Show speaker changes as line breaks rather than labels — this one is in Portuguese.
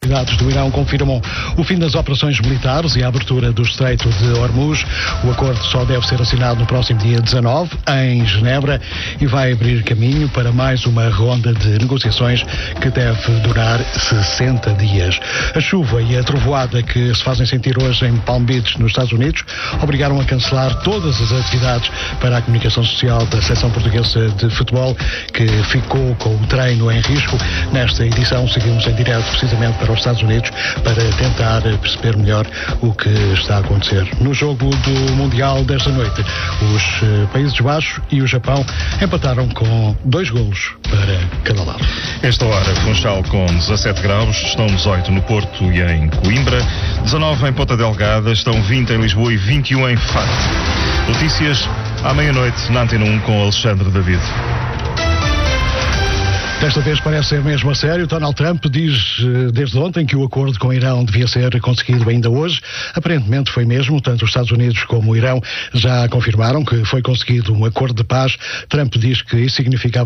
autoridades do Irão confirmam o fim das operações militares e a abertura do Estreito de Hormuz. O acordo só deve ser assinado no próximo dia 19, em Genebra, e vai abrir caminho para mais uma ronda de negociações que deve durar 60 dias. A chuva e a trovoada que se fazem sentir hoje em Palm Beach, nos Estados Unidos, obrigaram a cancelar todas as atividades para a comunicação social da seleção portuguesa de futebol, que ficou com o treino em risco. Nesta edição seguimos em direto precisamente para os Estados Unidos para tentar perceber melhor o que está a acontecer. No jogo do Mundial desta noite, os Países Baixos e o Japão empataram com 2 golos para cada lado.
Esta hora, Funchal com 17 graus, estão 18 no Porto e em Coimbra, 19 em Ponta Delgada, estão 20 em Lisboa e 21 em Faro. Notícias à meia-noite na Antena 1 com Alexandre David.
Desta vez parece ser mesmo a sério. Donald Trump diz desde ontem que o acordo com o Irão devia ser conseguido ainda hoje. Aparentemente foi mesmo. Tanto os Estados Unidos como o Irão já confirmaram que foi conseguido um acordo de paz. Trump diz que isso significava